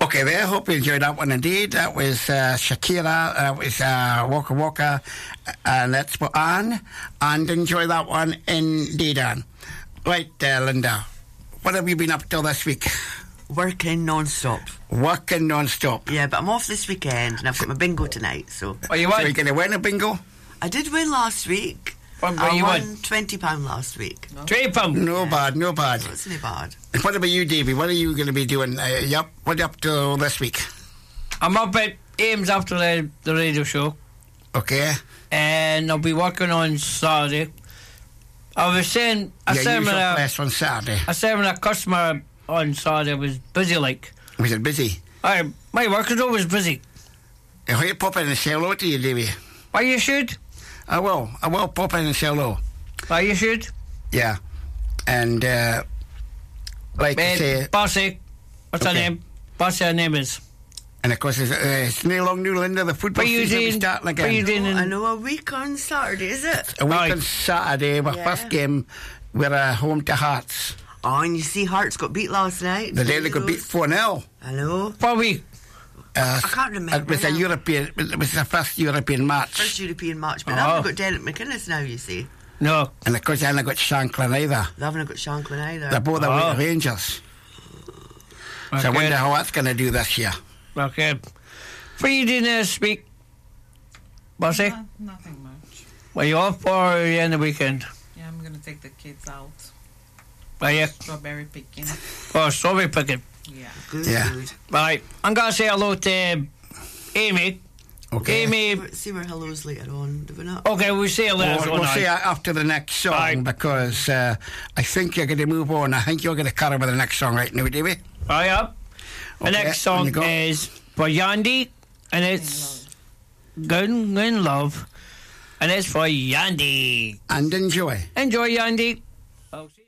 Okay, there. Hope you enjoyed that one indeed. That was Shakira. That was Waka Waka. And that's for Anne. And enjoy that one indeed, Anne. Right, Linda. What have you been up to this week? Working non-stop. Working non-stop. Yeah, but I'm off this weekend and I've got my bingo tonight, so... Are you going to win a bingo? I did win last week. What I won £20 last week. No. £20? No bad, no bad. No, it's not bad. And what about you, Davey? What are you going to be doing? What are you up to this week? I'm up at Ames after the radio show. Okay. And I'll be working on Saturday. I was saying... I said on Saturday. I said when a customer on Saturday was busy like. Was it busy? My work is always busy. Will you pop in and say hello to you, Davey? Why you should? I will pop in and say hello. Why you should? Yeah. And, like I say... Bossy. What's her name? Bossy, her name is. And of course, it's Neil Long, New Linda, the football season is starting again. What are you doing? I know, a week on Saturday, is it? A week on Saturday, our first game, we're home to Hearts. Oh, and you see Hearts got beat last night. The day they got beat 4-0. I know. What week? I can't remember. It was the first European match. First European match, but they haven't got Derek McInnes now, you see. No. And of course, they haven't got Shanklin either. They haven't got Shanklin either. They're both away to Rangers. Okay. So I wonder how that's going to do this year. Okay. What are you doing this week, Bossy? Nothing much. Are you off or are you in the weekend? Yeah, I'm going to take the kids out. Are you? Strawberry picking. Oh, strawberry picking. Yeah. Good. Right. I'm going to say hello to Amy. Okay. Amy. See our hellos later on, do we not? Okay, we'll say hello. We'll say after the next song because I think you're going to move on. I think you're going to cut with the next song right now, Davey. Right up. The next song is for Yandy, and it's Good in Love, and it's for Yandy. And enjoy. Enjoy, Yandy.